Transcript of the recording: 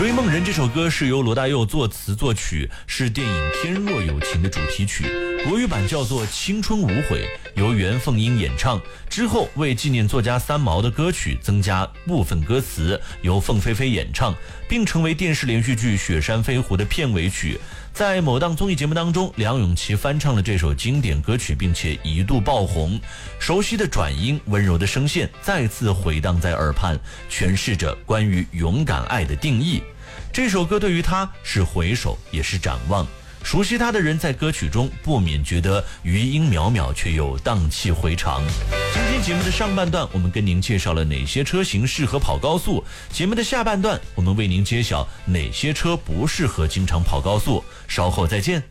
追梦人这首歌是由罗大佑作词作曲，是电影《天若有情》的主题曲，国语版叫做《青春无悔》，由袁凤英演唱。之后为纪念作家三毛的歌曲增加部分歌词，由凤飞飞演唱，并成为电视连续剧《雪山飞狐》的片尾曲。在某档综艺节目当中，梁咏琪翻唱了这首经典歌曲，并且一度爆红。熟悉的转音，温柔的声线再次回荡在耳畔，诠释着关于勇敢爱的定义。这首歌对于他是回首，也是展望。熟悉他的人在歌曲中不免觉得余音渺渺，却又荡气回肠。今天节目的上半段，我们跟您介绍了哪些车型适合跑高速，节目的下半段，我们为您揭晓哪些车不适合经常跑高速。稍后再见。